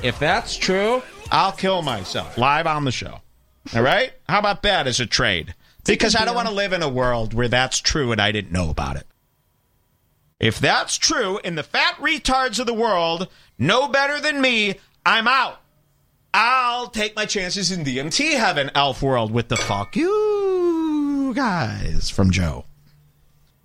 If that's true, I'll kill myself live on the show. All right? How about that as a trade? Because I don't want to live in a world where that's true and I didn't know about it. If that's true and the fat retards of the world know better than me, I'm out. I'll take my chances in DMT heaven, elf world, with the fuck you guys from Joe.